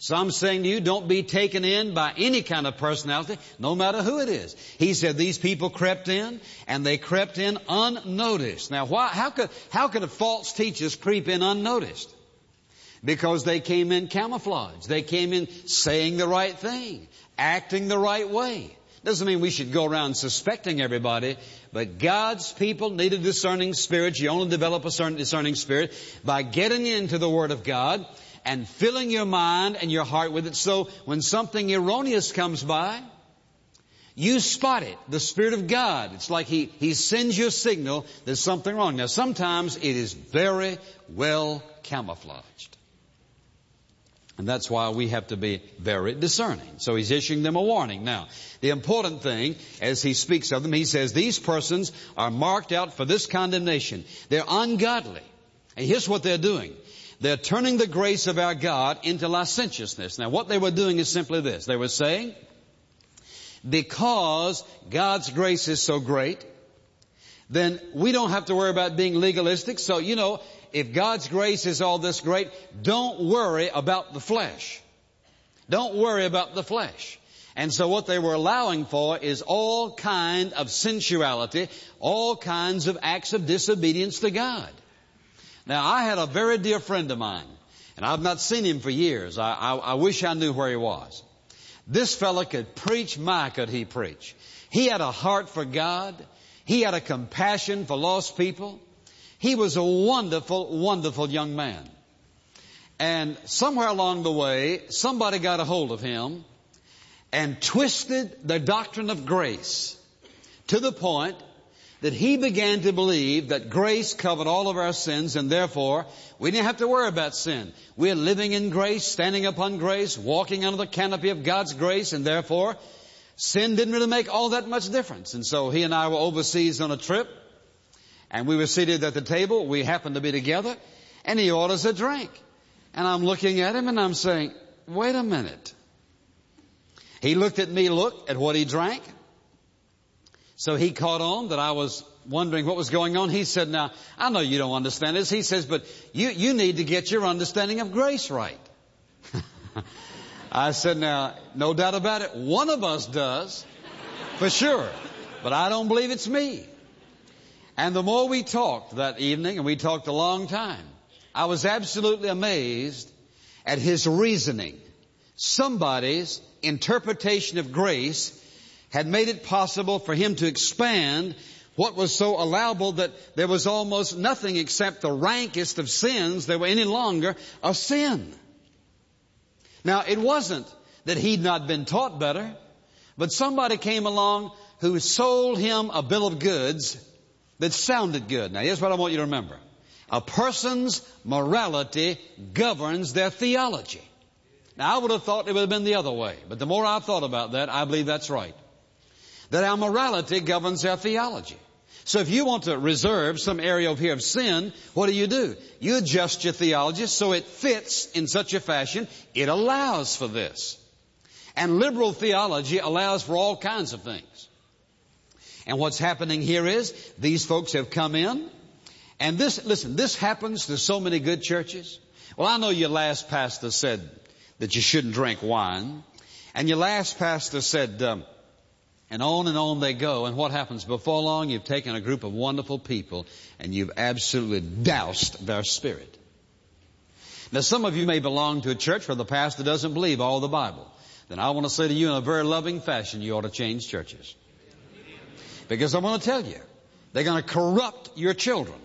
So I'm saying to you, don't be taken in by any kind of personality, no matter who it is. He said these people crept in, and they crept in unnoticed. Now, how could a false teacher creep in unnoticed? Because they came in camouflage. They came in saying the right thing, acting the right way. Doesn't mean we should go around suspecting everybody, but God's people need a discerning spirit. You only develop a certain discerning spirit by getting into the Word of God and filling your mind and your heart with it. So when something erroneous comes by, you spot it. The Spirit of God. It's like He sends you a signal there's something wrong. Now sometimes it is very well camouflaged. And that's why we have to be very discerning. So He's issuing them a warning. Now, the important thing, as He speaks of them, He says, these persons are marked out for this condemnation. They're ungodly. And here's what they're doing. They're turning the grace of our God into licentiousness. Now, what they were doing is simply this. They were saying, because God's grace is so great, then we don't have to worry about being legalistic. So, if God's grace is all this great, don't worry about the flesh. Don't worry about the flesh. And so what they were allowing for is all kind of sensuality, all kinds of acts of disobedience to God. Now, I had a very dear friend of mine, and I've not seen him for years. I wish I knew where he was. This fellow could preach. My, could he preach. He had a heart for God. He had a compassion for lost people. He was a wonderful, wonderful young man. And somewhere along the way, somebody got a hold of him and twisted the doctrine of grace to the point that he began to believe that grace covered all of our sins, and therefore we didn't have to worry about sin. We're living in grace, standing upon grace, walking under the canopy of God's grace, and therefore sin didn't really make all that much difference. And so he and I were overseas on a trip, and we were seated at the table. We happened to be together, and he orders a drink. And I'm looking at him, and I'm saying, wait a minute. He looked at me, looked at what he drank. So he caught on that I was wondering what was going on. He said, now, I know you don't understand this. He says, but you need to get your understanding of grace right. I said, now, no doubt about it, one of us does, for sure. But I don't believe it's me. And the more we talked that evening, and we talked a long time, I was absolutely amazed at his reasoning. Somebody's interpretation of grace had made it possible for him to expand what was so allowable that there was almost nothing except the rankest of sins that were any longer a sin. Now, it wasn't that he'd not been taught better, but somebody came along who sold him a bill of goods that sounded good. Now, here's what I want you to remember. A person's morality governs their theology. Now, I would have thought it would have been the other way, but the more I've thought about that, I believe that's right. That our morality governs our theology. So if you want to reserve some area over here of sin, what do? You adjust your theology so it fits in such a fashion it allows for this. And liberal theology allows for all kinds of things. And what's happening here is these folks have come in, and this happens to so many good churches. Well, I know your last pastor said that you shouldn't drink wine, and your last pastor said, and on they go. And what happens? Before long, you've taken a group of wonderful people and you've absolutely doused their spirit. Now, some of you may belong to a church where the pastor doesn't believe all the Bible. Then I want to say to you in a very loving fashion, you ought to change churches. Because I want to tell you, they're going to corrupt your children.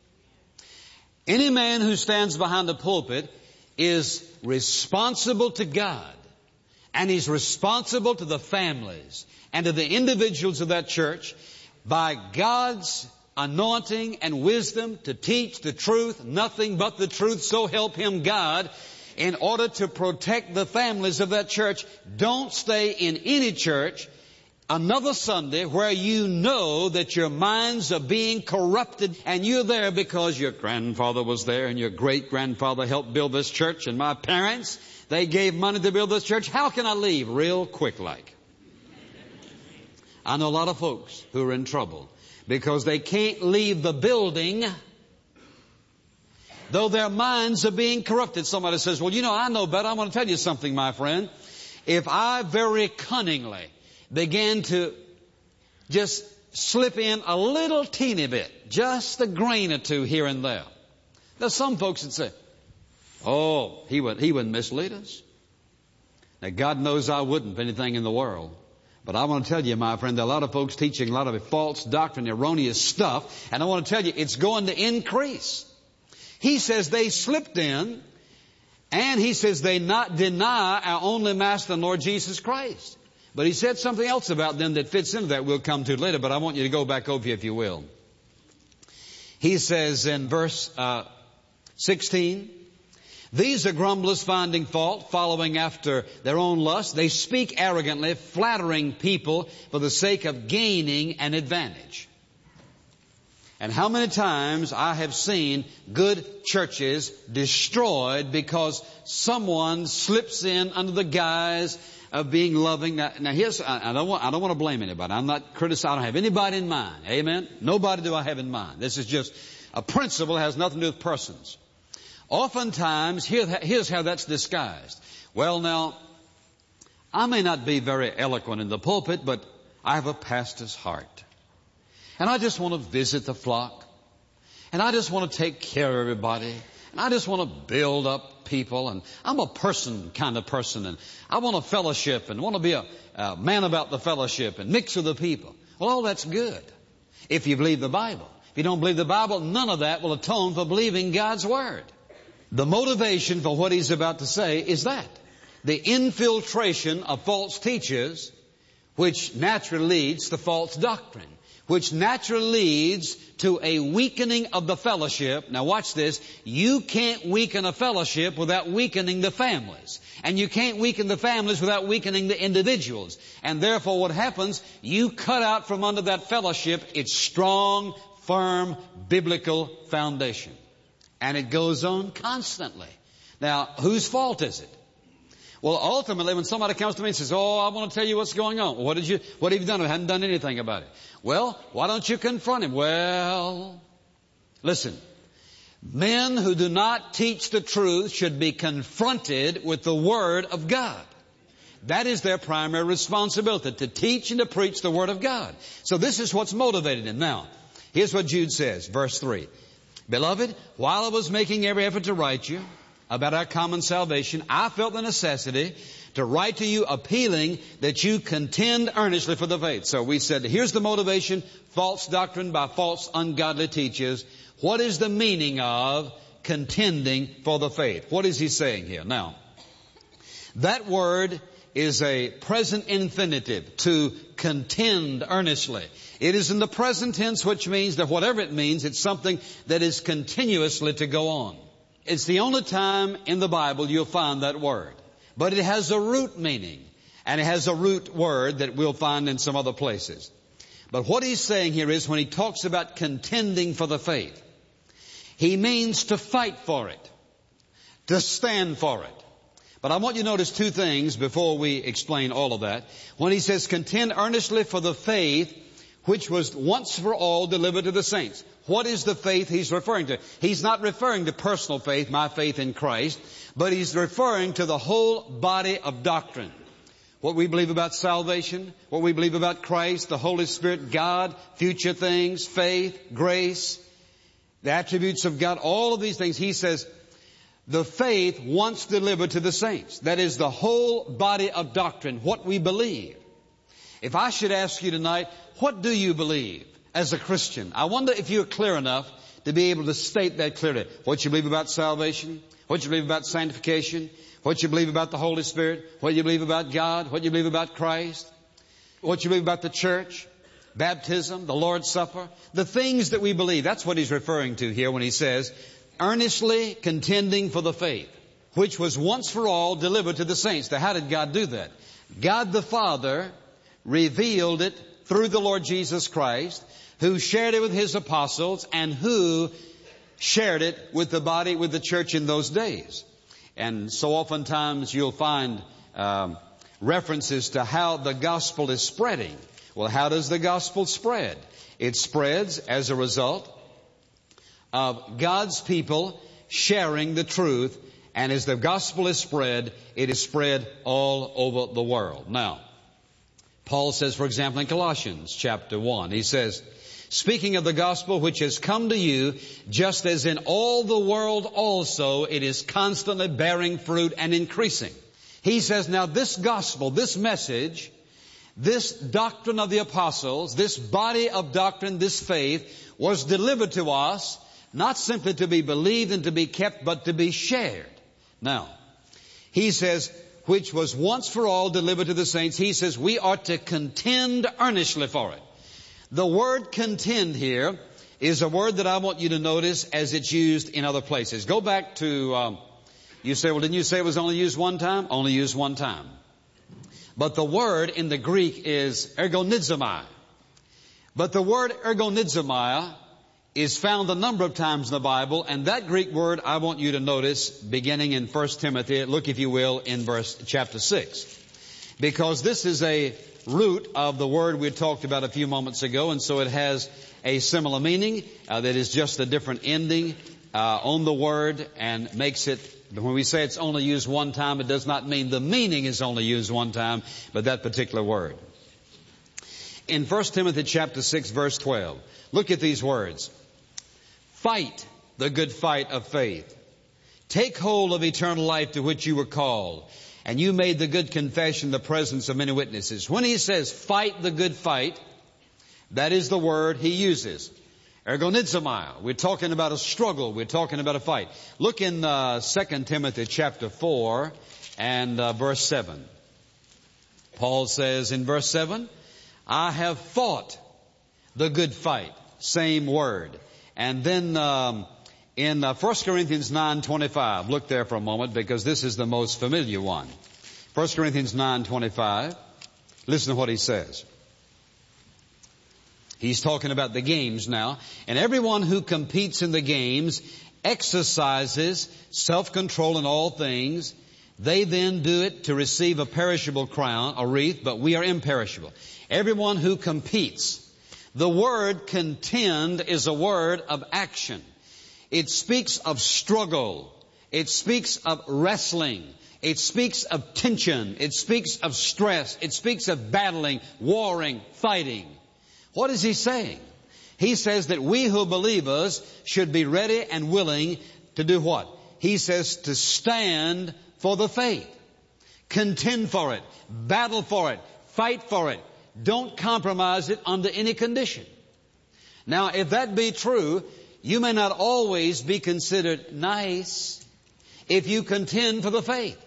Any man who stands behind the pulpit is responsible to God. And he's responsible to the families and to the individuals of that church by God's anointing and wisdom to teach the truth, nothing but the truth, so help him God, in order to protect the families of that church. Don't stay in any church another Sunday where you know that your minds are being corrupted, and you're there because your grandfather was there and your great-grandfather helped build this church, and my parents, they gave money to build this church. How can I leave real quick like? I know a lot of folks who are in trouble because they can't leave the building Though their minds are being corrupted. Somebody says, well, I know better. I'm going to tell you something, my friend. If I very cunningly began to just slip in a little teeny bit, just a grain or two here and there. There's some folks that say, oh, he wouldn't mislead us. Now, God knows I wouldn't for anything in the world. But I want to tell you, my friend, there are a lot of folks teaching a lot of false doctrine, erroneous stuff. And I want to tell you, it's going to increase. He says they slipped in, and he says they not deny our only Master and Lord Jesus Christ. But he said something else about them that fits into that we'll come to later, but I want you to go back over here if you will. He says in verse 16, these are grumblers finding fault, following after their own lust. They speak arrogantly, flattering people for the sake of gaining an advantage. And how many times I have seen good churches destroyed because someone slips in under the guise of being loving. Now here's, I don't want to blame anybody. I'm not criticizing. I don't have anybody in mind. Amen? Nobody do I have in mind. This is just a principle that has nothing to do with persons. Oftentimes, here's how that's disguised. Well, now, I may not be very eloquent in the pulpit, but I have a pastor's heart. And I just want to visit the flock. And I just want to take care of everybody. And I just want to build up people. And I'm a kind of person. And I want to fellowship and want to be a man about the fellowship and mix with the people. Well, all that's good if you believe the Bible. If you don't believe the Bible, none of that will atone for believing God's Word. The motivation for what he's about to say is that. The infiltration of false teachers, which naturally leads to false doctrine, which naturally leads to a weakening of the fellowship. Now watch this. You can't weaken a fellowship without weakening the families. And you can't weaken the families without weakening the individuals. And therefore what happens, you cut out from under that fellowship its strong, firm, biblical foundation. And it goes on constantly. Now, whose fault is it? Well, ultimately, when somebody comes to me and says, oh, I want to tell you what's going on. What have you done? I haven't done anything about it. Well, why don't you confront him? Well, listen. Men who do not teach the truth should be confronted with the Word of God. That is their primary responsibility, to teach and to preach the Word of God. So this is what's motivated them. Now, here's what Jude says, verse 3. Beloved, while I was making every effort to write you about our common salvation, I felt the necessity to write to you appealing that you contend earnestly for the faith. So we said, here's the motivation, false doctrine by false ungodly teachers. What is the meaning of contending for the faith? What is he saying here? Now, that word is a present infinitive, to contend earnestly. It is in the present tense, which means that whatever it means, it's something that is continuously to go on. It's the only time in the Bible you'll find that word. But it has a root meaning, and it has a root word that we'll find in some other places. But what he's saying here is when he talks about contending for the faith, he means to fight for it, to stand for it. But I want you to notice two things before we explain all of that. When he says contend earnestly for the faith which was once for all delivered to the saints. What is the faith he's referring to? He's not referring to personal faith, my faith in Christ, but he's referring to the whole body of doctrine. What we believe about salvation, what we believe about Christ, the Holy Spirit, God, future things, faith, grace, the attributes of God, all of these things. He says, the faith once delivered to the saints. That is the whole body of doctrine, what we believe. If I should ask you tonight, what do you believe as a Christian? I wonder if you're clear enough to be able to state that clearly. What you believe about salvation, what you believe about sanctification, what you believe about the Holy Spirit, what you believe about God, what you believe about Christ, what you believe about the church, baptism, the Lord's Supper, the things that we believe. That's what he's referring to here when he says, earnestly contending for the faith, which was once for all delivered to the saints. Now, how did God do that? God the Father revealed it through the Lord Jesus Christ, who shared it with his apostles and who shared it with the body, with the church in those days. And so oftentimes you'll find references to how the gospel is spreading. Well, how does the gospel spread? It spreads as a result of God's people sharing the truth. And as the gospel is spread, it is spread all over the world. Now, Paul says, for example, in Colossians chapter 1, he says, speaking of the gospel which has come to you, just as in all the world also, it is constantly bearing fruit and increasing. He says, now this gospel, this message, this doctrine of the apostles, this body of doctrine, this faith, was delivered to us, not simply to be believed and to be kept, but to be shared. Now, he says, which was once for all delivered to the saints, he says, we are to contend earnestly for it. The word contend here is a word that I want you to notice as it's used in other places. Go back to, you say, well, didn't you say it was only used one time? Only used one time. But the word in the Greek is ergonizomai. But the word ergonizomai is found a number of times in the Bible, and that Greek word I want you to notice beginning in 1 Timothy, look if you will, in chapter 6. Because this is a root of the word we talked about a few moments ago, and so it has a similar meaning that is just a different ending on the word and makes it, when we say it's only used one time, it does not mean the meaning is only used one time, but that particular word. In 1 Timothy chapter 6 verse 12, look at these words. Fight the good fight of faith. Take hold of eternal life to which you were called, and you made the good confession in the presence of many witnesses. When he says fight the good fight, that is the word he uses. Ergonizomai. We're talking about a struggle. We're talking about a fight. Look in 2 Timothy chapter 4 and verse 7. Paul says in verse 7, I have fought the good fight. Same word. And then in 1 Corinthians 9:25, look there for a moment because this is the most familiar one. 1 Corinthians 9:25, listen to what he says. He's talking about the games now. And everyone who competes in the games exercises self-control in all things. They then do it to receive a perishable crown, a wreath, but we are imperishable. Everyone who competes. The word contend is a word of action. It speaks of struggle. It speaks of wrestling. It speaks of tension. It speaks of stress. It speaks of battling, warring, fighting. What is he saying? He says that we who believers should be ready and willing to do what? He says to stand for the faith. Contend for it. Battle for it. Fight for it. Don't compromise it under any condition. Now, if that be true, you may not always be considered nice if you contend for the faith.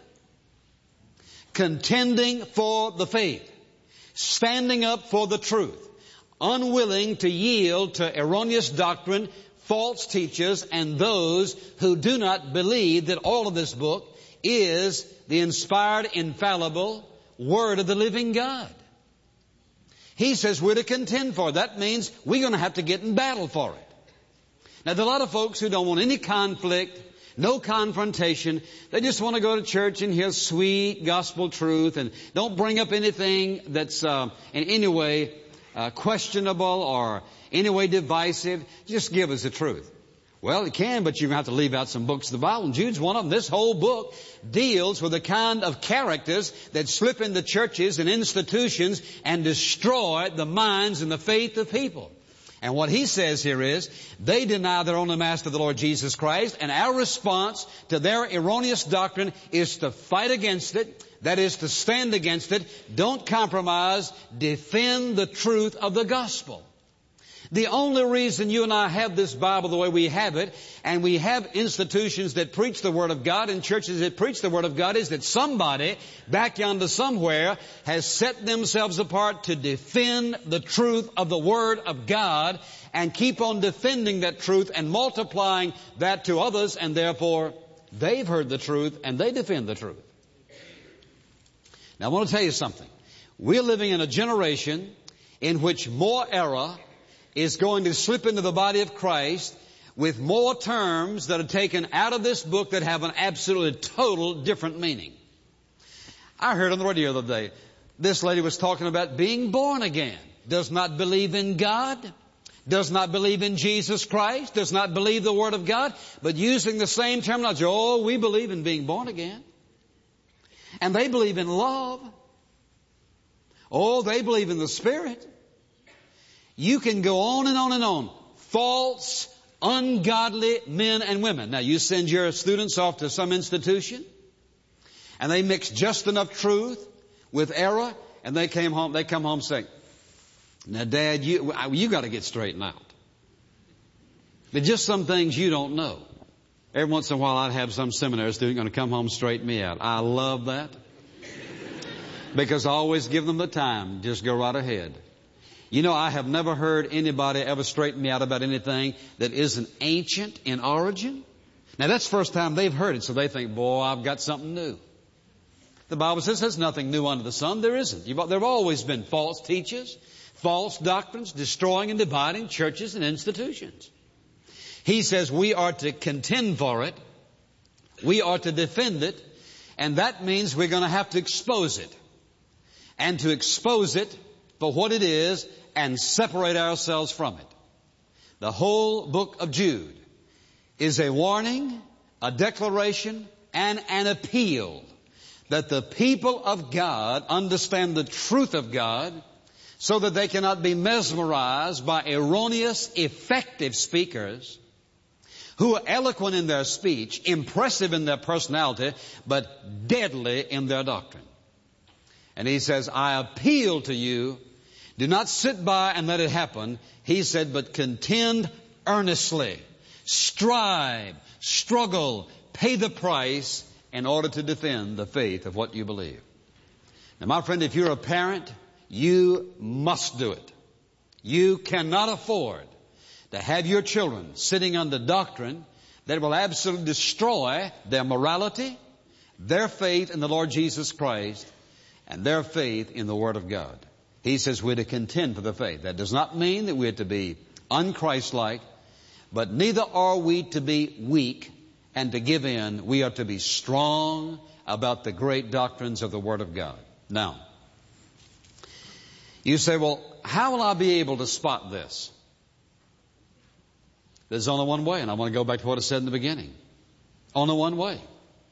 Contending for the faith. Standing up for the truth. Unwilling to yield to erroneous doctrine, false teachers, and those who do not believe that all of this book is the inspired, infallible Word of the living God. He says we're to contend for it. That means we're going to have to get in battle for it. Now, there are a lot of folks who don't want any conflict, no confrontation. They just want to go to church and hear sweet gospel truth and don't bring up anything that's in any way questionable or any way divisive. Just give us the truth. Well, it can, but you're going to have to leave out some books of the Bible. And Jude's one of them. This whole book deals with the kind of characters that slip into churches and institutions and destroy the minds and the faith of people. And what he says here is, they deny their only master, the Lord Jesus Christ, and our response to their erroneous doctrine is to fight against it. That is to stand against it. Don't compromise. Defend the truth of the gospel. The only reason you and I have this Bible the way we have it, and we have institutions that preach the Word of God and churches that preach the Word of God, is that somebody back yonder somewhere has set themselves apart to defend the truth of the Word of God and keep on defending that truth and multiplying that to others, and therefore they've heard the truth and they defend the truth. Now I want to tell you something. We're living in a generation in which more error is going to slip into the body of Christ with more terms that are taken out of this book that have an absolutely total different meaning. I heard on the radio the other day, this lady was talking about being born again. Does not believe in God, does not believe in Jesus Christ, does not believe the Word of God, but using the same terminology. Oh, we believe in being born again. And they believe in love. Oh, they believe in the Spirit. You can go on and on and on. False, ungodly men and women. Now, you send your students off to some institution, and they mix just enough truth with error, and they come home saying, now, Dad, you got to get straightened out. But just some things you don't know. Every once in a while, I'd have some seminary student going to come home and straighten me out. I love that. Because I always give them the time. Just go right ahead. You know, I have never heard anybody ever straighten me out about anything that isn't ancient in origin. Now, that's the first time they've heard it, so they think, boy, I've got something new. The Bible says there's nothing new under the sun. There isn't. There have always been false teachers, false doctrines, destroying and dividing churches and institutions. He says we are to contend for it. We are to defend it. And that means we're going to have to expose it. And to expose it for what it is and separate ourselves from it. The whole book of Jude is a warning, a declaration, and an appeal that the people of God understand the truth of God so that they cannot be mesmerized by erroneous, effective speakers who are eloquent in their speech, impressive in their personality, but deadly in their doctrine. And he says, I appeal to you, do not sit by and let it happen. He said, but contend earnestly, strive, struggle, pay the price in order to defend the faith of what you believe. Now, my friend, if you're a parent, you must do it. You cannot afford to have your children sitting under doctrine that will absolutely destroy their morality, their faith in the Lord Jesus Christ, and their faith in the Word of God. He says we're to contend for the faith. That does not mean that we're to be unchristlike, but neither are we to be weak and to give in. We are to be strong about the great doctrines of the Word of God. Now, you say, well, how will I be able to spot this? There's only one way, and I want to go back to what I said in the beginning. Only one way.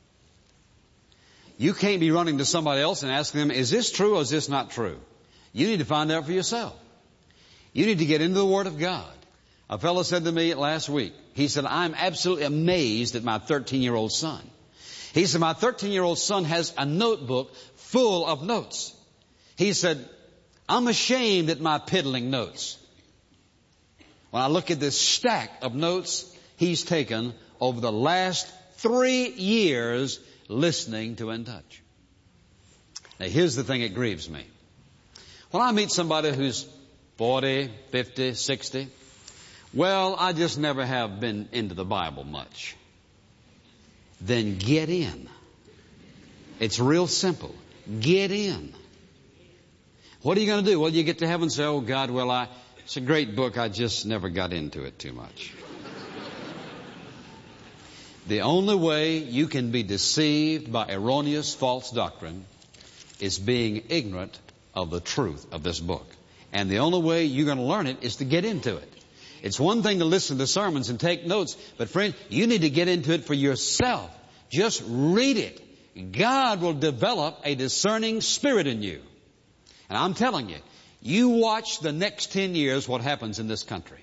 You can't be running to somebody else and asking them, is this true or is this not true? You need to find out for yourself. You need to get into the Word of God. A fellow said to me last week, he said, I'm absolutely amazed at my 13-year-old son. He said, my 13-year-old son has a notebook full of notes. He said, I'm ashamed at my piddling notes. When I look at this stack of notes he's taken over the last 3 years listening to In Touch. Now, here's the thing that grieves me. When I meet somebody who's 40, 50, 60, well, I just never have been into the Bible much. Then get in. It's real simple. Get in. What are you going to do? Well, you get to heaven and say, oh, God, well, it's a great book. I just never got into it too much. The only way you can be deceived by erroneous false doctrine is being ignorant of the truth of this book. And the only way you're going to learn it is to get into it. It's one thing to listen to sermons and take notes, but friend, you need to get into it for yourself. Just read it. God will develop a discerning spirit in you. And I'm telling you, you watch the next 10 years what happens in this country.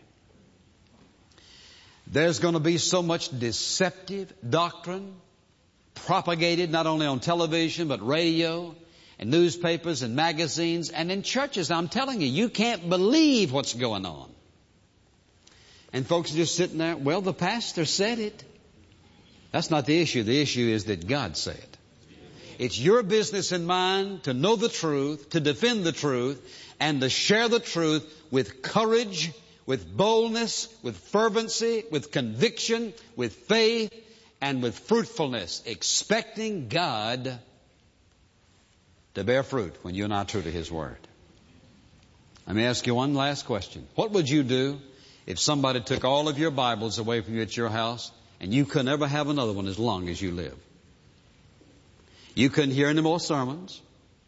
There's going to be so much deceptive doctrine propagated not only on television but radio and newspapers and magazines and in churches. I'm telling you, you can't believe what's going on. And folks are just sitting there, well, the pastor said it. That's not the issue. The issue is that God said it. It's your business and mine to know the truth, to defend the truth, and to share the truth with courage, with boldness, with fervency, with conviction, with faith, and with fruitfulness, expecting God to bear fruit when you and I are true to His Word. Let me ask you one last question. What would you do if somebody took all of your Bibles away from you at your house and you could never have another one as long as you live? You couldn't hear any more sermons,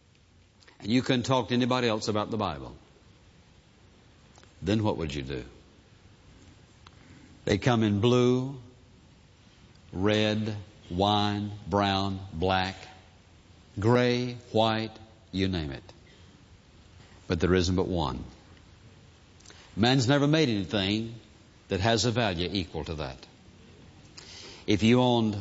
and you couldn't talk to anybody else about the Bible. Then what would you do? They come in blue, red, wine, brown, black, gray, white, you name it. But there isn't but one. Man's never made anything that has a value equal to that. If you owned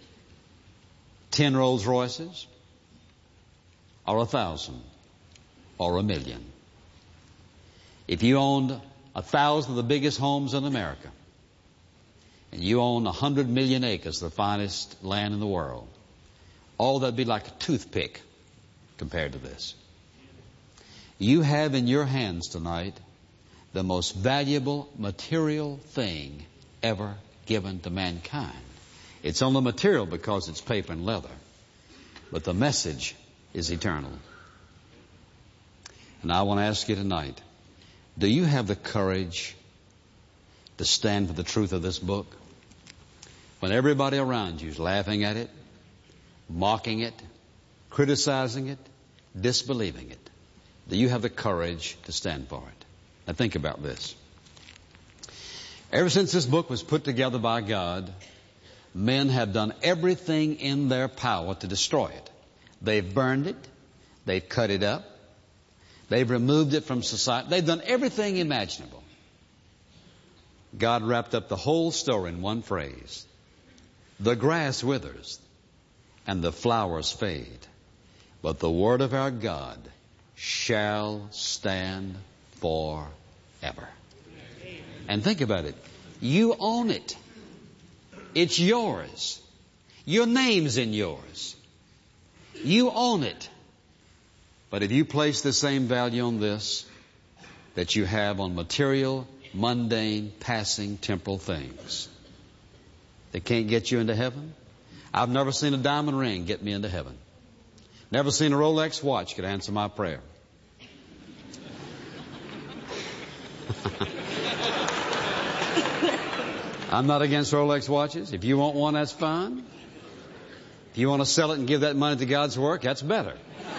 10 Rolls Royces, or 1,000, or 1,000,000. If you owned 1,000 of the biggest homes in America, and you own 100 million acres, the finest land in the world, all that'd be like a toothpick compared to this. You have in your hands tonight the most valuable material thing ever given to mankind. It's only material because it's paper and leather, but the message is eternal. And I want to ask you tonight, do you have the courage to stand for the truth of this book? When everybody around you is laughing at it, mocking it, criticizing it, disbelieving it, do you have the courage to stand for it? Now think about this. Ever since this book was put together by God, men have done everything in their power to destroy it. They've burned it. They've cut it up. They've removed it from society. They've done everything imaginable. God wrapped up the whole story in one phrase. The grass withers and the flowers fade, but the word of our God shall stand forever. And think about it. You own it. It's yours. Your name's in yours. You own it. But if you place the same value on this that you have on material, mundane, passing, temporal things, they can't get you into heaven. I've never seen a diamond ring get me into heaven. Never seen a Rolex watch could answer my prayer. I'm not against Rolex watches. If you want one, that's fine. If you want to sell it and give that money to God's work, that's better.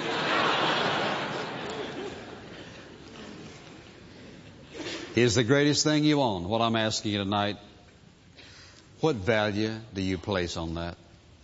Here's the greatest thing you own. What I'm asking you tonight, what value do you place on that?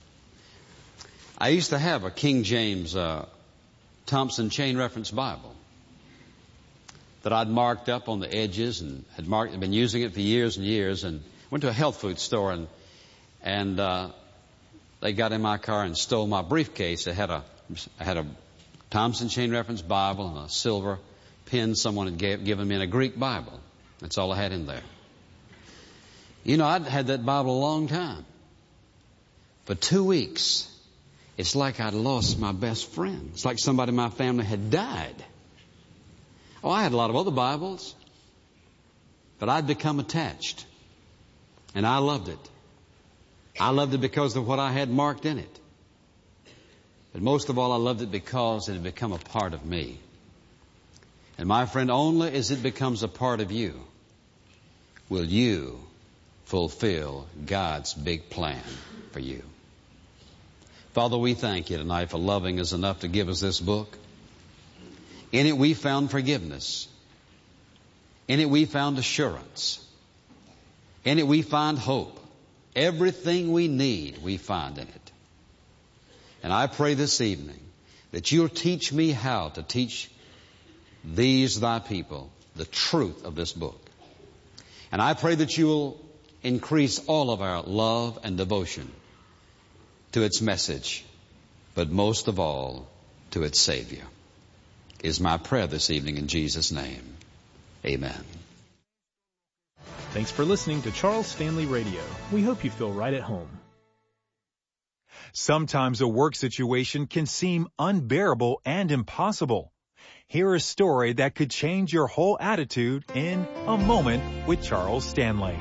I used to have a King James Thompson Chain Reference Bible that I'd marked up on the edges and had been using it for years and years, and went to a health food store and they got in my car and stole my briefcase. I had a Thompson Chain Reference Bible and a silver pen someone had given me, and a Greek Bible. That's all I had in there. You know, I'd had that Bible a long time. For 2 weeks, it's like I'd lost my best friend. It's like somebody in my family had died. Oh, I had a lot of other Bibles, but I'd become attached. And I loved it. I loved it because of what I had marked in it. But most of all, I loved it because it had become a part of me. And my friend, only as it becomes a part of you will you fulfill God's big plan for you. Father, we thank you tonight for loving us enough to give us this book. In it we found forgiveness. In it we found assurance. In it we find hope. Everything we need we find in it. And I pray this evening that you'll teach me how to teach these thy people the truth of this book. And I pray that you will increase all of our love and devotion to its message, but most of all to its Savior. Is my prayer this evening in Jesus' name. Amen. Thanks for listening to Charles Stanley Radio. We hope you feel right at home. Sometimes a work situation can seem unbearable and impossible. Hear a story that could change your whole attitude in A Moment with Charles Stanley.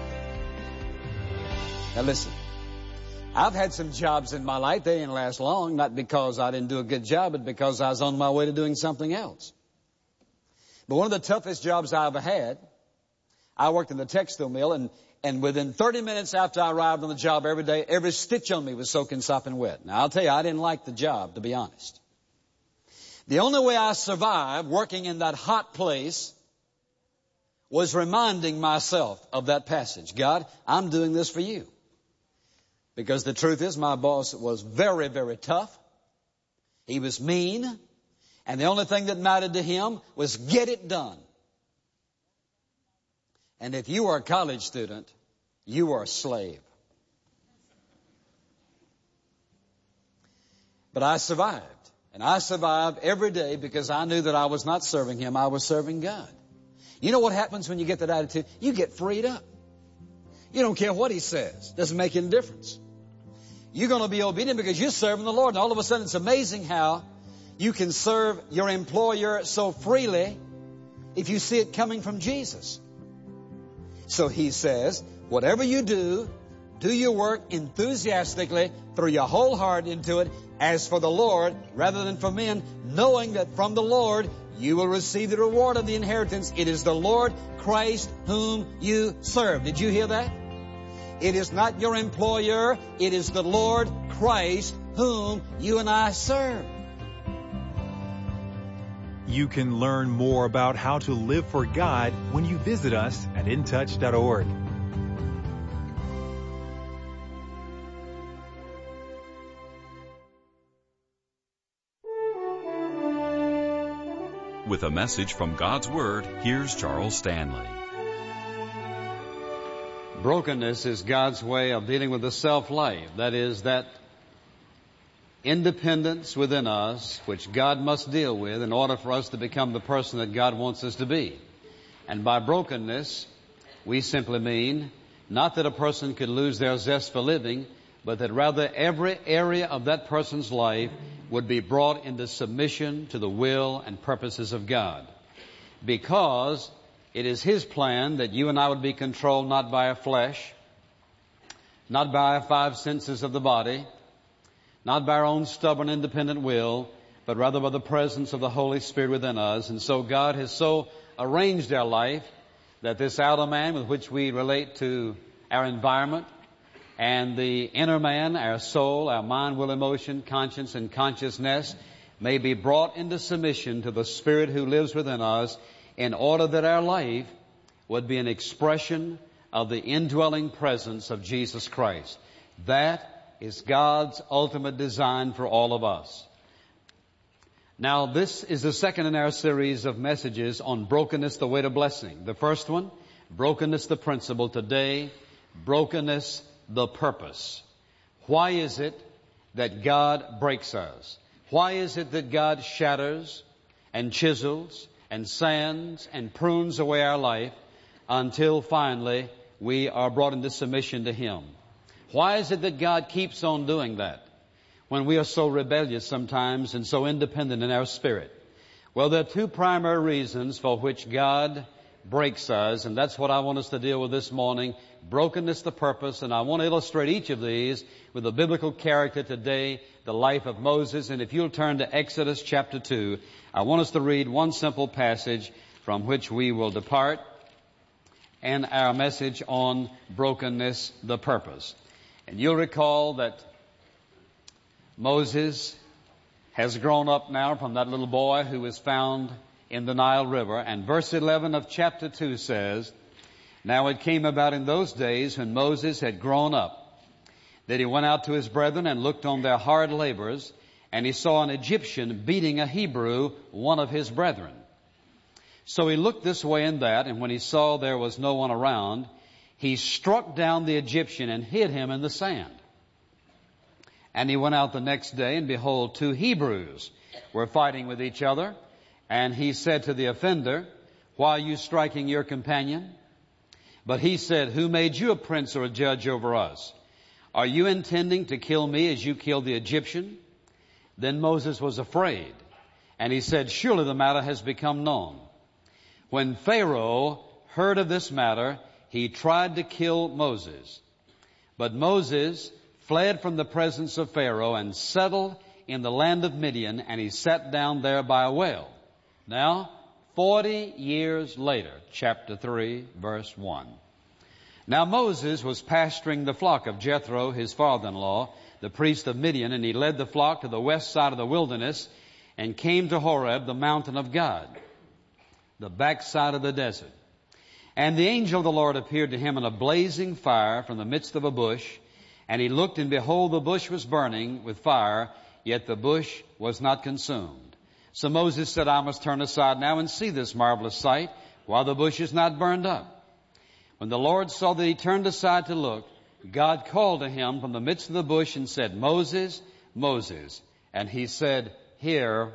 Now listen, I've had some jobs in my life. They didn't last long, not because I didn't do a good job, but because I was on my way to doing something else. But one of the toughest jobs I ever had, I worked in the textile mill, and within 30 minutes after I arrived on the job every day, every stitch on me was soaking sopping wet. Now, I'll tell you, I didn't like the job, to be honest. The only way I survived working in that hot place was reminding myself of that passage. God, I'm doing this for you. Because the truth is, my boss was very, very tough. He was mean. And the only thing that mattered to him was get it done. And if you were a college student, you were a slave. But I survived. And I survived every day because I knew that I was not serving him, I was serving God. You know what happens when you get that attitude? You get freed up. You don't care what he says. Doesn't make any difference. You're going to be obedient because you're serving the Lord. And all of a sudden it's amazing how you can serve your employer so freely if you see it coming from Jesus. So he says, whatever you do, do your work enthusiastically, throw your whole heart into it, as for the Lord, rather than for men, knowing that from the Lord you will receive the reward of the inheritance. It is the Lord Christ whom you serve. Did you hear that? It is not your employer. It is the Lord Christ whom you and I serve. You can learn more about how to live for God when you visit us at intouch.org. With a message from God's Word, here's Charles Stanley. Brokenness is God's way of dealing with the self-life. That is, that independence within us, which God must deal with in order for us to become the person that God wants us to be. And by brokenness, we simply mean not that a person could lose their zest for living, but that rather every area of that person's life would be brought into submission to the will and purposes of God. Because it is His plan that you and I would be controlled not by our flesh, not by our five senses of the body, not by our own stubborn, independent will, but rather by the presence of the Holy Spirit within us. And so God has so arranged our life that this outer man with which we relate to our environment, and the inner man, our soul, our mind, will, emotion, conscience, and consciousness may be brought into submission to the Spirit who lives within us in order that our life would be an expression of the indwelling presence of Jesus Christ. That is God's ultimate design for all of us. Now, this is the second in our series of messages on brokenness, the way to blessing. The first one, brokenness, the principle. Today, brokenness, the purpose. Why is it that God breaks us? Why is it that God shatters and chisels and sands and prunes away our life until finally we are brought into submission to Him? Why is it that God keeps on doing that when we are so rebellious sometimes and so independent in our spirit? Well, there are two primary reasons for which God breaks us, and that's what I want us to deal with this morning. Brokenness, the purpose, and I want to illustrate each of these with a biblical character today, the life of Moses. And if you'll turn to Exodus chapter 2, I want us to read one simple passage from which we will depart and our message on brokenness, the purpose. And you'll recall that Moses has grown up now from that little boy who was found in the Nile River. And verse 11 of chapter 2 says, "Now it came about in those days when Moses had grown up, that he went out to his brethren and looked on their hard labors, and he saw an Egyptian beating a Hebrew, one of his brethren. So he looked this way and that, and when he saw there was no one around, he struck down the Egyptian and hid him in the sand. And he went out the next day, and behold, two Hebrews were fighting with each other. And he said to the offender, 'Why are you striking your companion?' But he said, 'Who made you a prince or a judge over us? Are you intending to kill me as you killed the Egyptian?' Then Moses was afraid, and he said, 'Surely the matter has become known.' When Pharaoh heard of this matter, he tried to kill Moses. But Moses fled from the presence of Pharaoh and settled in the land of Midian, and he sat down there by a well." Now, 40 years later, chapter 3, verse 1. "Now Moses was pasturing the flock of Jethro, his father-in-law, the priest of Midian, and he led the flock to the west side of the wilderness and came to Horeb, the mountain of God, the backside of the desert. And the angel of the Lord appeared to him in a blazing fire from the midst of a bush. And he looked, and behold, the bush was burning with fire, yet the bush was not consumed. So Moses said, I must turn aside now and see this marvelous sight, while the bush is not burned up. When the Lord saw that he turned aside to look, God called to him from the midst of the bush and said, Moses, Moses. And he said, Here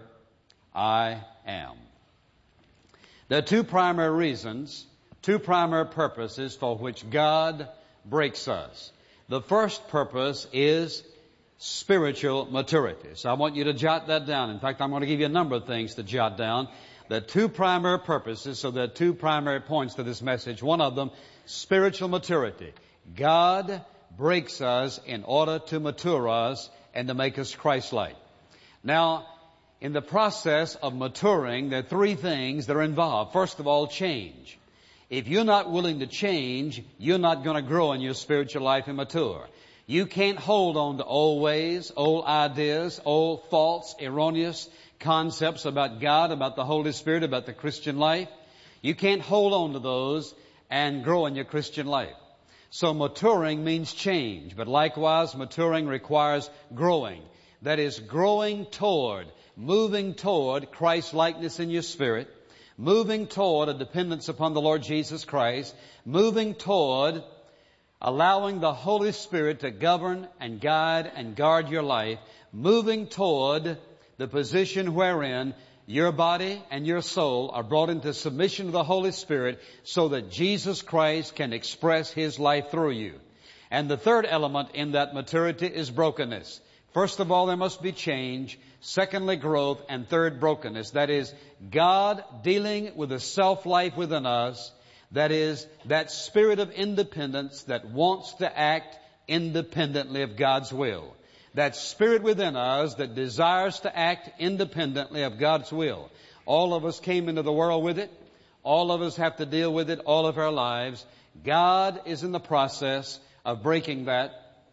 I am. There are two primary reasons, two primary purposes for which God breaks us. The first purpose is spiritual maturity. So I want you to jot that down. In fact, I'm going to give you a number of things to jot down. There are two primary purposes, so there are two primary points to this message. One of them, spiritual maturity. God breaks us in order to mature us and to make us Christ-like. Now, in the process of maturing, there are three things that are involved. First of all, change. If you're not willing to change, you're not going to grow in your spiritual life and mature. You can't hold on to old ways, old ideas, old false, erroneous concepts about God, about the Holy Spirit, about the Christian life. You can't hold on to those and grow in your Christian life. So maturing means change, but likewise maturing requires growing. That is, growing toward, moving toward Christ-likeness in your spirit, moving toward a dependence upon the Lord Jesus Christ, moving toward allowing the Holy Spirit to govern and guide and guard your life, moving toward the position wherein your body and your soul are brought into submission to the Holy Spirit so that Jesus Christ can express His life through you. And the third element in that maturity is brokenness. First of all, there must be change. Secondly, growth. And third, brokenness. That is, God dealing with the self-life within us. That is, that spirit of independence that wants to act independently of God's will. That spirit within us that desires to act independently of God's will. All of us came into the world with it. All of us have to deal with it all of our lives. God is in the process of breaking that.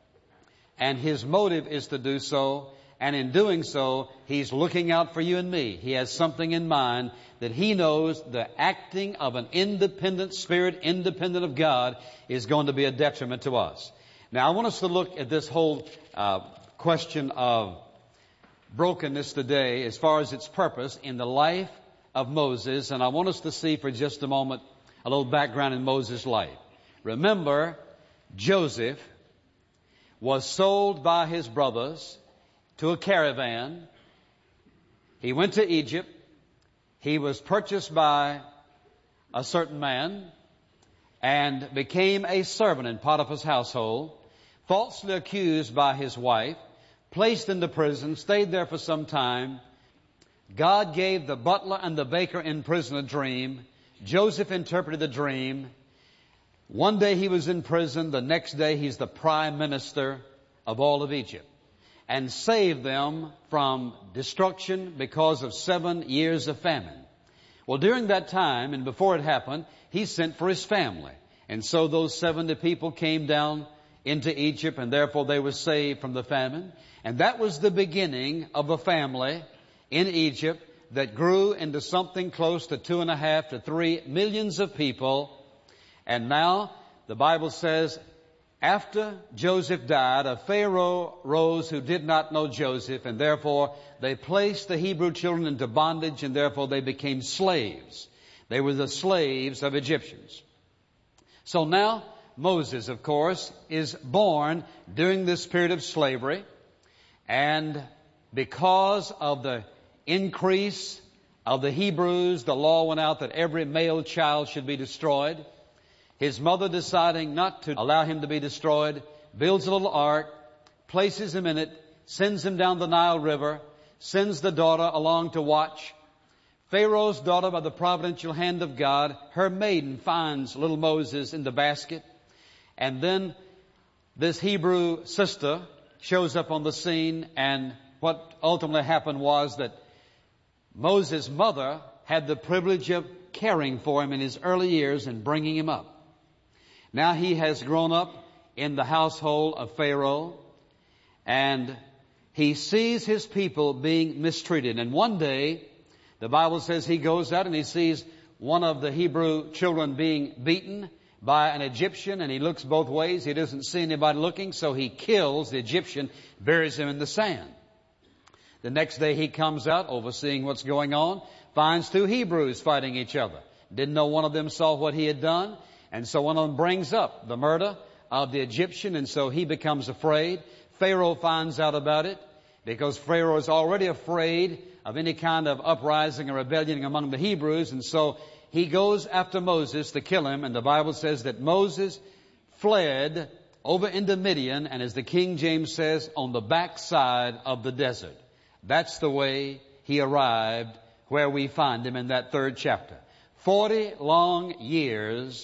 And His motive is to do so. And in doing so, He's looking out for you and me. He has something in mind that He knows the acting of an independent spirit, independent of God, is going to be a detriment to us. Now, I want us to look at this whole question of brokenness today as far as its purpose in the life of Moses. And I want us to see for just a moment a little background in Moses' life. Remember, Joseph was sold by his brothers to a caravan. He went to Egypt. He was purchased by a certain man and became a servant in Potiphar's household, falsely accused by his wife, placed into prison, stayed there for some time. God gave the butler and the baker in prison a dream. Joseph interpreted the dream. One day he was in prison. The next day he's the prime minister of all of Egypt and saved them from destruction because of 7 years of famine. Well, during that time and before it happened, he sent for his family. And so those 70 people came down into Egypt, and therefore they were saved from the famine. And that was the beginning of a family in Egypt that grew into something close to 2.5 to 3 millions of people. And now the Bible says, after Joseph died, a Pharaoh rose who did not know Joseph, and therefore they placed the Hebrew children into bondage, and therefore they became slaves. They were the slaves of Egyptians. So now Moses, of course, is born during this period of slavery, and because of the increase of the Hebrews, the law went out that every male child should be destroyed. His mother, deciding not to allow him to be destroyed, builds a little ark, places him in it, sends him down the Nile River, sends the daughter along to watch. Pharaoh's daughter, by the providential hand of God, her maiden finds little Moses in the basket. And then this Hebrew sister shows up on the scene, and what ultimately happened was that Moses' mother had the privilege of caring for him in his early years and bringing him up. Now he has grown up in the household of Pharaoh, and he sees his people being mistreated. And one day, the Bible says he goes out and he sees one of the Hebrew children being beaten by an Egyptian, and he looks both ways. He doesn't see anybody looking, so he kills the Egyptian, buries him in the sand. The next day he comes out, overseeing what's going on, finds two Hebrews fighting each other. Didn't know one of them saw what he had done, and so one of them brings up the murder of the Egyptian, and so he becomes afraid. Pharaoh finds out about it, because Pharaoh is already afraid of any kind of uprising or rebellion among the Hebrews, and so he goes after Moses to kill him, and the Bible says that Moses fled over into Midian, and as the King James says, on the backside of the desert. That's the way he arrived where we find him in that 3rd chapter. 40 long years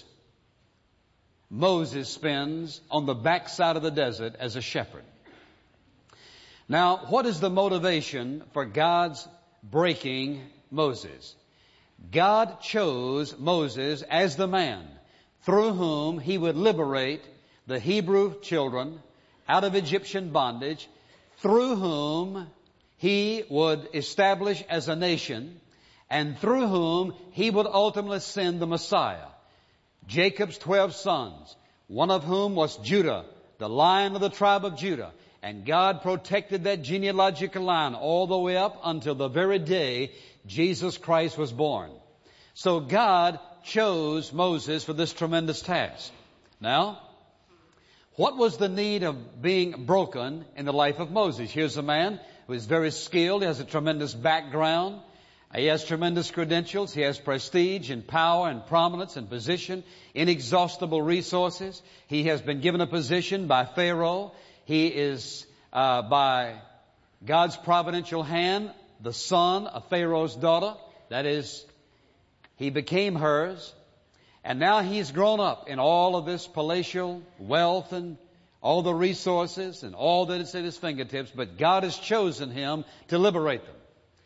Moses spends on the backside of the desert as a shepherd. Now, what is the motivation for God's breaking Moses? God chose Moses as the man through whom he would liberate the Hebrew children out of Egyptian bondage, through whom he would establish as a nation, and through whom he would ultimately send the Messiah. Jacob's 12 sons, one of whom was Judah, the Lion of the tribe of Judah. And God protected that genealogical line all the way up until the very day Jesus Christ was born. So God chose Moses for this tremendous task. Now, what was the need of being broken in the life of Moses? Here's a man who is very skilled. He has a tremendous background. He has tremendous credentials. He has prestige and power and prominence and position, inexhaustible resources. He has been given a position by Pharaoh. He is, by God's providential hand, the son of Pharaoh's daughter. That is, he became hers. And now he's grown up in all of this palatial wealth and all the resources and all that is at his fingertips. But God has chosen him to liberate them.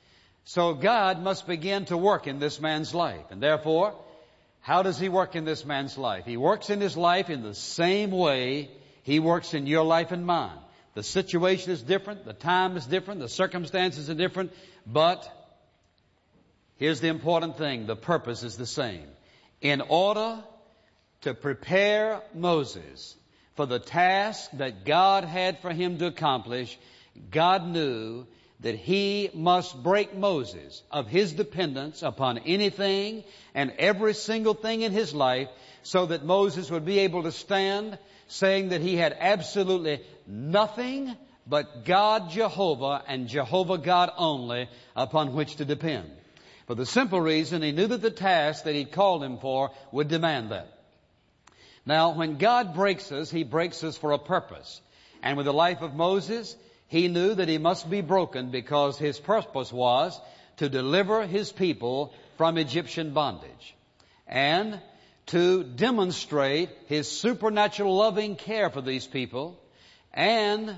So God must begin to work in this man's life. And therefore, how does he work in this man's life? He works in his life in the same way he works in your life and mine. The situation is different, the time is different, the circumstances are different, but here's the important thing, the purpose is the same. In order to prepare Moses for the task that God had for him to accomplish, God knew that he must break Moses of his dependence upon anything and every single thing in his life, so that Moses would be able to stand saying that he had absolutely nothing but God Jehovah and Jehovah God only upon which to depend. For the simple reason he knew that the task that he'd called him for would demand that. Now, when God breaks us, he breaks us for a purpose. And with the life of Moses, he knew that he must be broken because his purpose was to deliver his people from Egyptian bondage and to demonstrate his supernatural loving care for these people, and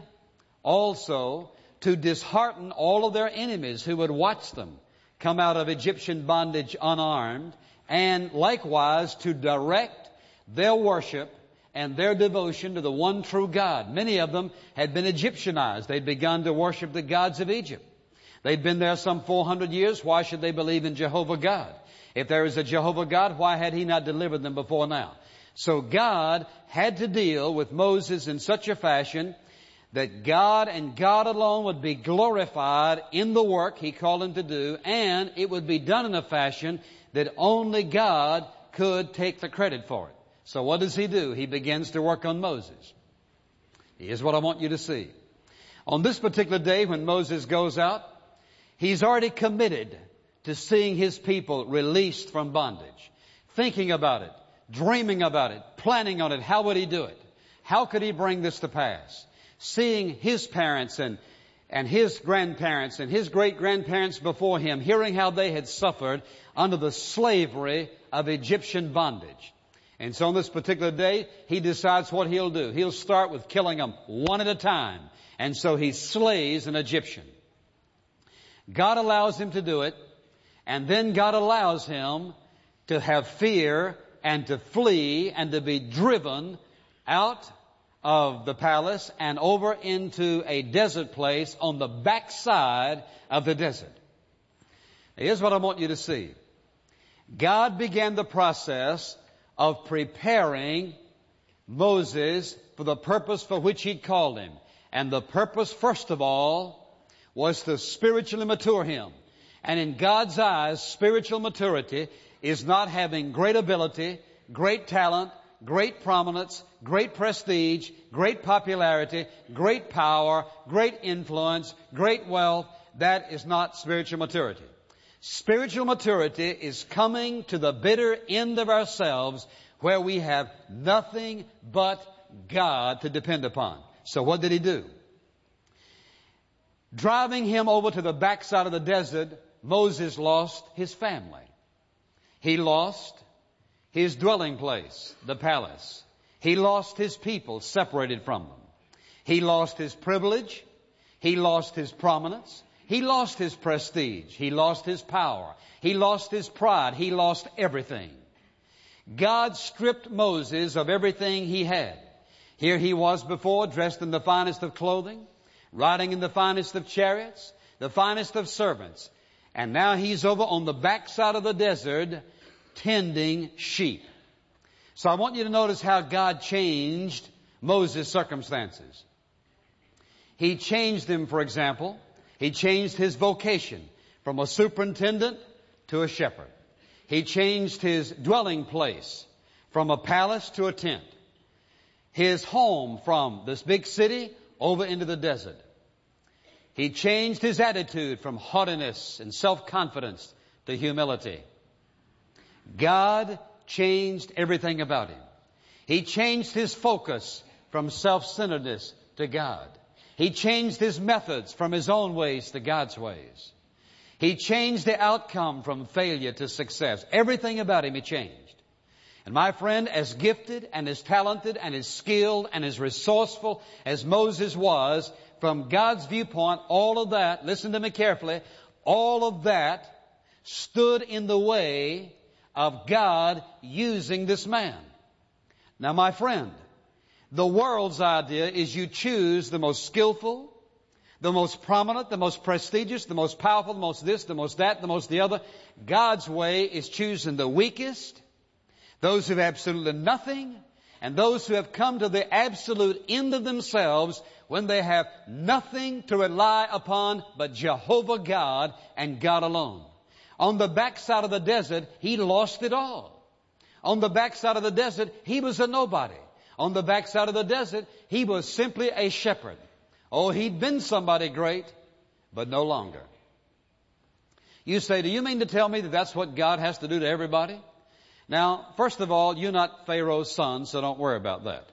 also to dishearten all of their enemies who would watch them come out of Egyptian bondage unarmed, and likewise to direct their worship and their devotion to the one true God. Many of them had been Egyptianized. They'd begun to worship the gods of Egypt. They'd been there some 400 years. Why should they believe in Jehovah God? If there is a Jehovah God, why had he not delivered them before now? So God had to deal with Moses in such a fashion that God and God alone would be glorified in the work he called him to do, and it would be done in a fashion that only God could take the credit for it. So what does he do? He begins to work on Moses. Here's what I want you to see. On this particular day when Moses goes out, he's already committed to seeing his people released from bondage, thinking about it, dreaming about it, planning on it. How would he do it? How could he bring this to pass? Seeing his parents and his grandparents and his great-grandparents before him, hearing how they had suffered under the slavery of Egyptian bondage. And so on this particular day, he decides what he'll do. He'll start with killing them one at a time. And so he slays an Egyptian. God allows him to do it. And then God allows him to have fear and to flee and to be driven out of the palace and over into a desert place on the backside of the desert. Here's what I want you to see. God began the process of preparing Moses for the purpose for which He'd called him. And the purpose, first of all, was to spiritually mature him. And in God's eyes, spiritual maturity is not having great ability, great talent, great prominence, great prestige, great popularity, great power, great influence, great wealth. That is not spiritual maturity. Spiritual maturity is coming to the bitter end of ourselves where we have nothing but God to depend upon. So what did He do? Driving him over to the backside of the desert, Moses lost his family. He lost his dwelling place, the palace. He lost his people, separated from them. He lost his privilege. He lost his prominence. He lost his prestige. He lost his power. He lost his pride. He lost everything. God stripped Moses of everything he had. Here he was before, dressed in the finest of clothing, riding in the finest of chariots, the finest of servants. And now he's over on the backside of the desert tending sheep. So I want you to notice how God changed Moses' circumstances. He changed him, for example. He changed his vocation from a superintendent to a shepherd. He changed his dwelling place from a palace to a tent. His home from this big city over into the desert. He changed his attitude from haughtiness and self-confidence to humility. God changed everything about him. He changed his focus from self-centeredness to God. He changed his methods from his own ways to God's ways. He changed the outcome from failure to success. Everything about him he changed. And my friend, as gifted and as talented and as skilled and as resourceful as Moses was, from God's viewpoint, all of that, listen to me carefully, all of that stood in the way of God using this man. Now, my friend, the world's idea is you choose the most skillful, the most prominent, the most prestigious, the most powerful, the most this, the most that, the most the other. God's way is choosing the weakest, those who have absolutely nothing, and those who have come to the absolute end of themselves when they have nothing to rely upon but Jehovah God and God alone. On the backside of the desert, he lost it all. On the backside of the desert, he was a nobody. On the backside of the desert, he was simply a shepherd. Oh, he'd been somebody great, but no longer. You say, do you mean to tell me that that's what God has to do to everybody? Now, first of all, you're not Pharaoh's son, so don't worry about that.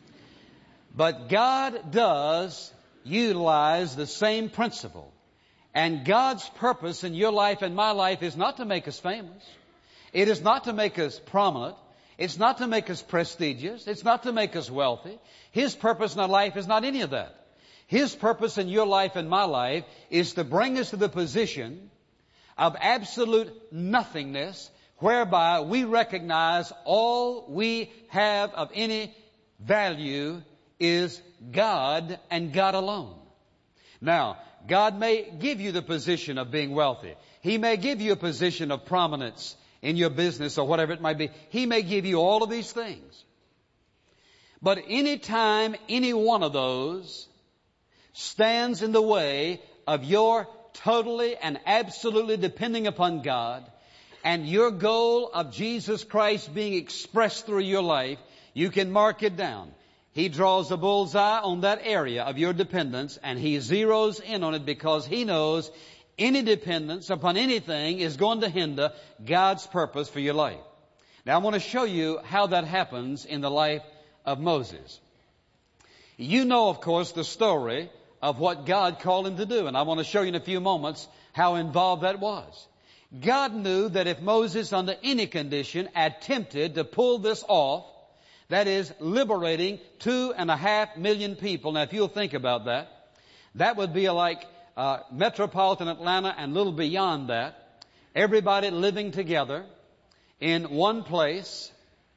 But God does utilize the same principle. And God's purpose in your life and my life is not to make us famous. It is not to make us prominent. It's not to make us prestigious. It's not to make us wealthy. His purpose in our life is not any of that. His purpose in your life and my life is to bring us to the position of absolute nothingness, whereby we recognize all we have of any value is God and God alone. Now, God may give you the position of being wealthy. He may give you a position of prominence in your business or whatever it might be. He may give you all of these things. But any time any one of those stands in the way of your totally and absolutely depending upon God and your goal of Jesus Christ being expressed through your life, you can mark it down. He draws a bullseye on that area of your dependence and he zeroes in on it because he knows any dependence upon anything is going to hinder God's purpose for your life. Now I want to show you how that happens in the life of Moses. You know, of course, the story of what God called him to do, and I want to show you in a few moments how involved that was. God knew that if Moses, under any condition, attempted to pull this off, that is, liberating 2.5 million people. Now, if you'll think about that, that would be like metropolitan Atlanta and a little beyond that. Everybody living together in one place,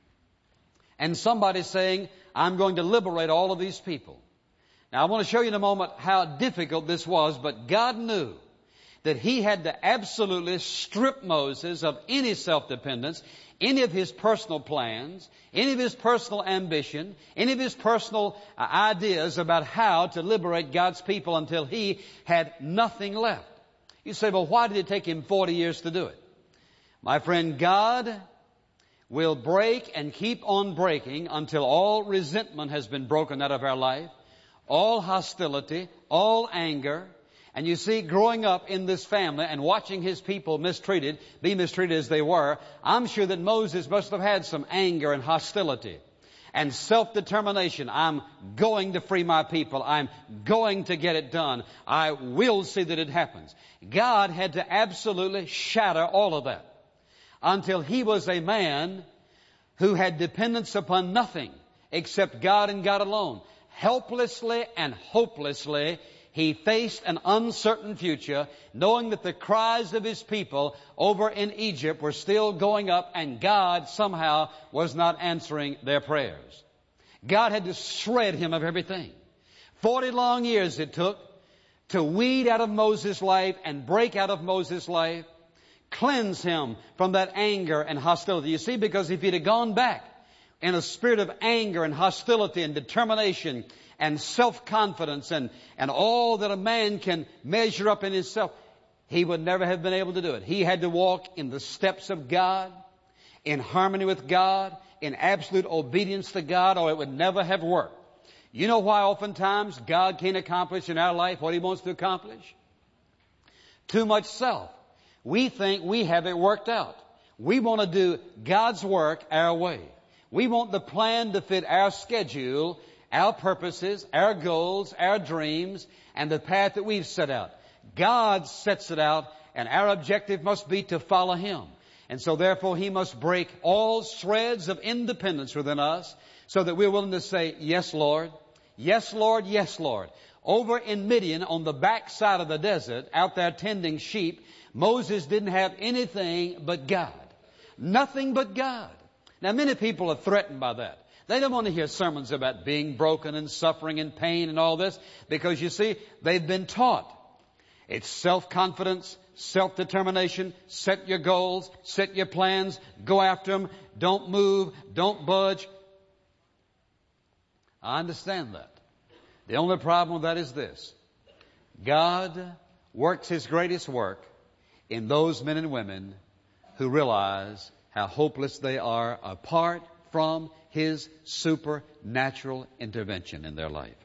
and somebody saying, I'm going to liberate all of these people. Now, I want to show you in a moment how difficult this was, but God knew that he had to absolutely strip Moses of any self-dependence, any of his personal plans, any of his personal ambition, any of his personal ideas about how to liberate God's people until he had nothing left. You say, well, why did it take him 40 years to do it? My friend, God will break and keep on breaking until all resentment has been broken out of our life, all hostility, all anger. And you see, growing up in this family and watching his people be mistreated as they were, I'm sure that Moses must have had some anger and hostility and self-determination. I'm going to free my people. I'm going to get it done. I will see that it happens. God had to absolutely shatter all of that until he was a man who had dependence upon nothing except God and God alone. Helplessly and hopelessly, he faced an uncertain future, knowing that the cries of his people over in Egypt were still going up, and God somehow was not answering their prayers. God had to shred him of everything. 40 long years it took to weed out of Moses' life and break out of Moses' life, cleanse him from that anger and hostility. You see, because if he'd have gone back in a spirit of anger and hostility and determination and self-confidence and all that a man can measure up in himself, he would never have been able to do it. He had to walk in the steps of God, in harmony with God, in absolute obedience to God, or it would never have worked. You know why oftentimes God can't accomplish in our life what he wants to accomplish? Too much self. We think we have it worked out. We want to do God's work our way. We want the plan to fit our schedule, our purposes, our goals, our dreams, and the path that we've set out. God sets it out, and our objective must be to follow him. And so therefore he must break all shreds of independence within us so that we're willing to say, yes, Lord. Yes, Lord. Yes, Lord. Over in Midian, on the backside of the desert, out there tending sheep, Moses didn't have anything but God. Nothing but God. Now, many people are threatened by that. They don't want to hear sermons about being broken and suffering and pain and all this because, you see, they've been taught. It's self-confidence, self-determination, set your goals, set your plans, go after them, don't move, don't budge. I understand that. The only problem with that is this. God works his greatest work in those men and women who realize how hopeless they are apart from his supernatural intervention in their life.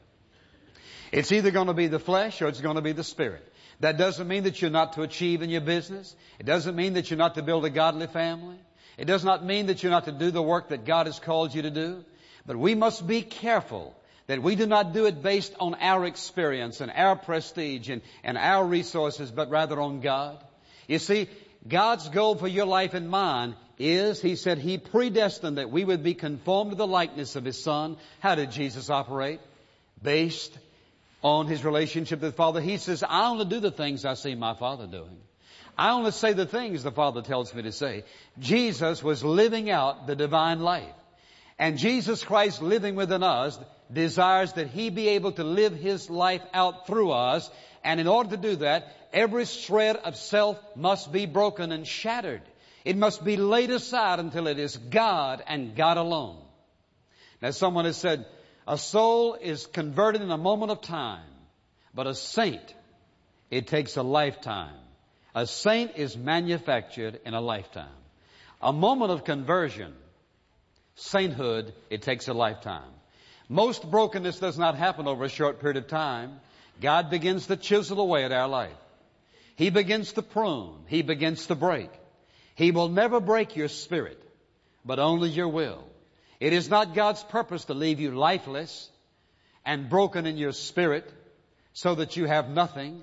It's either going to be the flesh or it's going to be the spirit. That doesn't mean that you're not to achieve in your business. It doesn't mean that you're not to build a godly family. It does not mean that you're not to do the work that God has called you to do. But we must be careful that we do not do it based on our experience and our prestige and our resources, but rather on God. You see, God's goal for your life and mine is, he said, he predestined that we would be conformed to the likeness of his Son. How did Jesus operate? Based on his relationship with the Father. He says, I only do the things I see my Father doing. I only say the things the Father tells me to say. Jesus was living out the divine life. And Jesus Christ living within us desires that he be able to live his life out through us. And in order to do that, every shred of self must be broken and shattered. It must be laid aside until it is God and God alone. Now, someone has said, a soul is converted in a moment of time, but a saint, it takes a lifetime. A saint is manufactured in a lifetime. A moment of conversion, sainthood, it takes a lifetime. Most brokenness does not happen over a short period of time. God begins to chisel away at our life. He begins to prune. He begins to break. He will never break your spirit, but only your will. It is not God's purpose to leave you lifeless and broken in your spirit so that you have nothing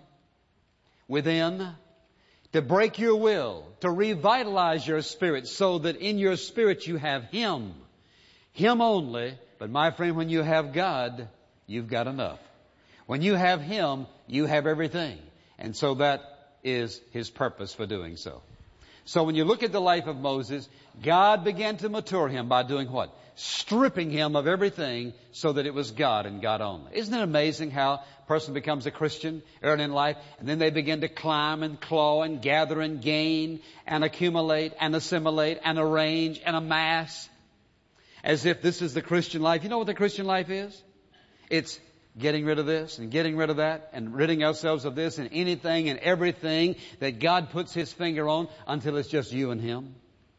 within. To break your will, to revitalize your spirit so that in your spirit you have Him. Him only. But my friend, when you have God, you've got enough. When you have Him, you have everything. And so that is His purpose for doing so. So when you look at the life of Moses, God began to mature him by doing what? Stripping him of everything so that it was God and God only. Isn't it amazing how a person becomes a Christian early in life, and then they begin to climb and claw and gather and gain and accumulate and assimilate and arrange and amass as if this is the Christian life. You know what the Christian life is? It's getting rid of this and getting rid of that and ridding ourselves of this and anything and everything that God puts His finger on until it's just you and Him.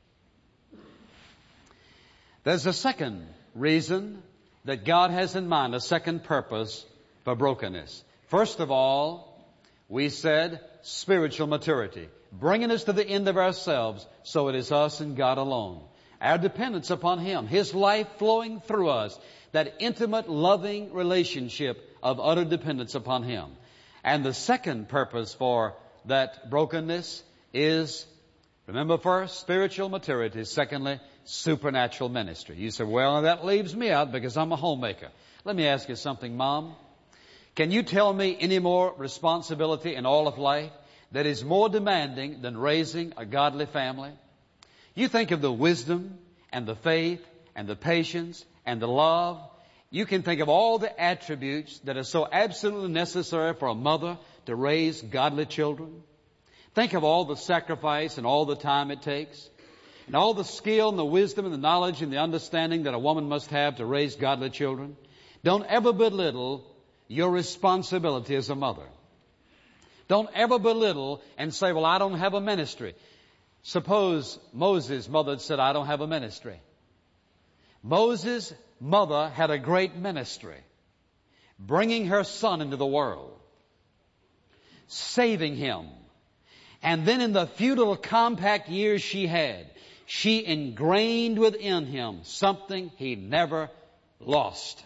There's a second reason that God has in mind, a second purpose for brokenness. First of all, we said spiritual maturity, bringing us to the end of ourselves so it is us and God alone. Our dependence upon Him, His life flowing through us, that intimate, loving relationship of utter dependence upon Him. And the second purpose for that brokenness is, remember first, spiritual maturity. Secondly, supernatural ministry. You say, well, that leaves me out because I'm a homemaker. Let me ask you something, Mom. Can you tell me any more responsibility in all of life that is more demanding than raising a godly family? You think of the wisdom and the faith and the patience and the love. You can think of all the attributes that are so absolutely necessary for a mother to raise godly children. Think of all the sacrifice and all the time it takes, and all the skill and the wisdom and the knowledge and the understanding that a woman must have to raise godly children. Don't ever belittle your responsibility as a mother. Don't ever belittle and say, well, I don't have a ministry. Suppose Moses' mother had said, I don't have a ministry. Moses' mother had a great ministry, bringing her son into the world, saving him. And then in the few little compact years she had, she ingrained within him something he never lost.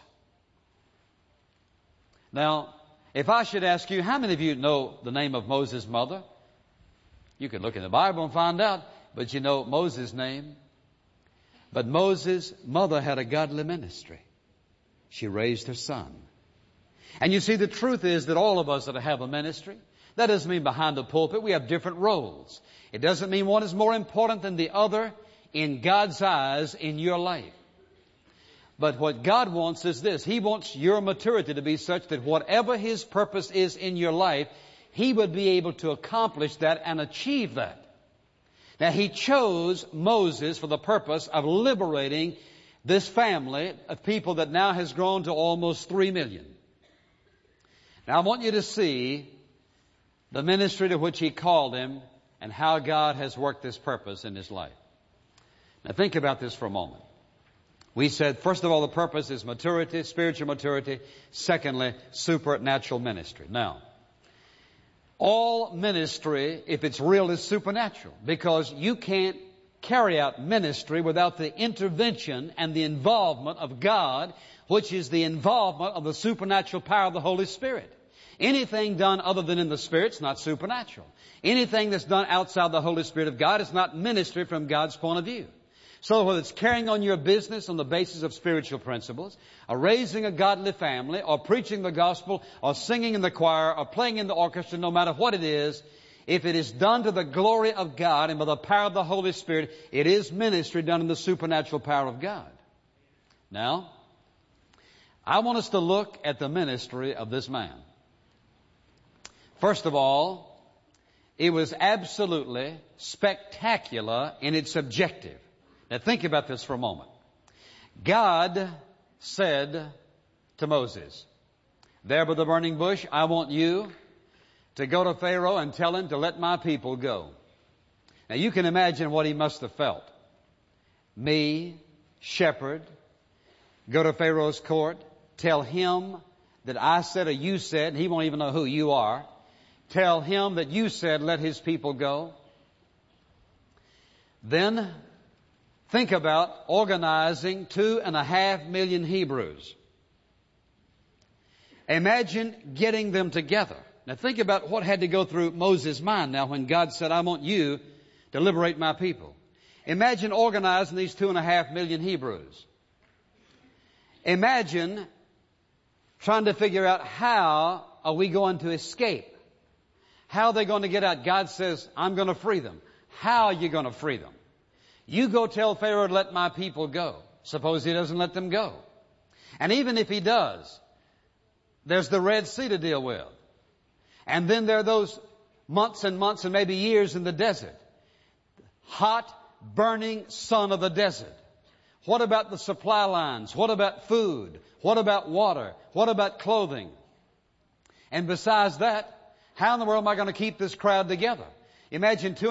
Now, if I should ask you, how many of you know the name of Moses' mother? You can look in the Bible and find out, but you know Moses' name. But Moses' mother had a godly ministry. She raised her son. And you see, the truth is that all of us that have a ministry, that doesn't mean behind the pulpit we have different roles. It doesn't mean one is more important than the other in God's eyes in your life. But what God wants is this. He wants your maturity to be such that whatever His purpose is in your life, He would be able to accomplish that and achieve that. Now, He chose Moses for the purpose of liberating this family of people that now has grown to almost 3 million. Now, I want you to see the ministry to which He called him and how God has worked this purpose in his life. Now, think about this for a moment. We said, first of all, the purpose is maturity, spiritual maturity. Secondly, supernatural ministry. Now, all ministry, if it's real, is supernatural, because you can't carry out ministry without the intervention and the involvement of God, which is the involvement of the supernatural power of the Holy Spirit. Anything done other than in the Spirit is not supernatural. Anything that's done outside the Holy Spirit of God is not ministry from God's point of view. So whether it's carrying on your business on the basis of spiritual principles, or raising a godly family, or preaching the gospel, or singing in the choir, or playing in the orchestra, no matter what it is, if it is done to the glory of God and by the power of the Holy Spirit, it is ministry done in the supernatural power of God. Now, I want us to look at the ministry of this man. First of all, it was absolutely spectacular in its objective. Now think about this for a moment. God said to Moses, there by the burning bush, I want you to go to Pharaoh and tell him to let my people go. Now you can imagine what he must have felt. Me, shepherd, go to Pharaoh's court, tell him that I said or you said, and he won't even know who you are. Tell him that you said, let his people go. Then think about organizing 2.5 million Hebrews. Imagine getting them together. Now think about what had to go through Moses' mind now when God said, I want you to liberate my people. Imagine organizing these 2.5 million Hebrews. Imagine trying to figure out how are we going to escape. How are they going to get out? God says, I'm going to free them. How are you going to free them? You go tell Pharaoh to let my people go. Suppose he doesn't let them go. And even if he does, there's the Red Sea to deal with. And then there are those months and months and maybe years in the desert. Hot, burning sun of the desert. What about the supply lines? What about food? What about water? What about clothing? And besides that, how in the world am I going to keep this crowd together? Imagine